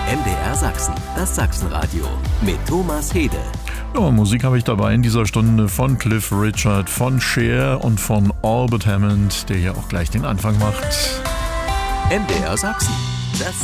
MDR Sachsen, das Sachsenradio mit Thomas Hede. Ja, Musik habe ich dabei in dieser Stunde von Cliff Richard, von Cher und von Albert Hammond, der hier auch gleich den Anfang macht. MDR Sachsen, das